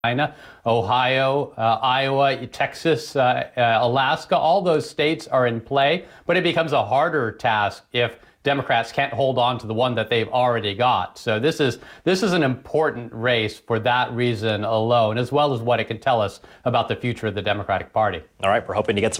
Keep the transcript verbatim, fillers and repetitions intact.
Carolina, Ohio, uh, Iowa, Texas, uh, uh, Alaska, all those states are in play, but it becomes a harder task if Democrats can't hold on to the one that they've already got. So this is this is an important race for that reason alone, as well as what it can tell us about the future of the Democratic Party. All right, we're hoping to get some